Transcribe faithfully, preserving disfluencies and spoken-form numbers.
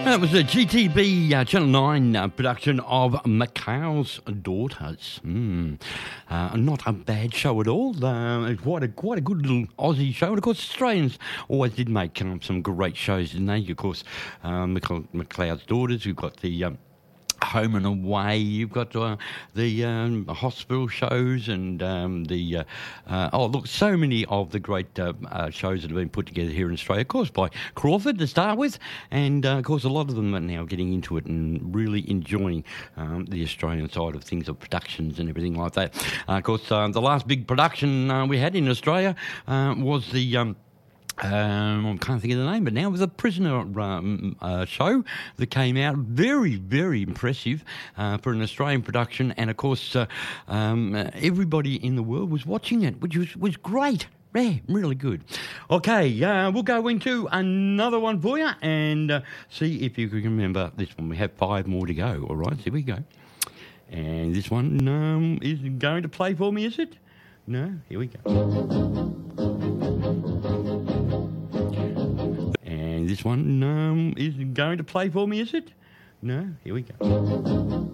That was a G T B uh, Channel nine uh, production of Macau's Daughters. Mm. Uh, not a bad show at all. Uh, it's quite a, quite a good little Aussie show. And of course, Australians always did make um, some great shows, didn't they? Of course, um, Macau's Daughters, we've got the... Um, Home and Away, you've got uh, the um, hospital shows and um, the, uh, uh, oh look, so many of the great uh, uh, shows that have been put together here in Australia, of course, by Crawford to start with, and uh, of course a lot of them are now getting into it and really enjoying um, the Australian side of things, of productions and everything like that. Uh, of course, uh, the last big production uh, we had in Australia uh, was the... Um, Um, I can't think of the name, but now it was a prisoner um, uh, show that came out. Very, very impressive uh, for an Australian production, and of course, uh, um, everybody in the world was watching it, which was, was great. Yeah, really good. Okay, uh, we'll go into another one for you and uh, see if you can remember this one. We have five more to go. All right, here we go. And this one um, is going to play for me, is it? No? Here we go. And this one um, is going to play for me, is it? No? Here we go.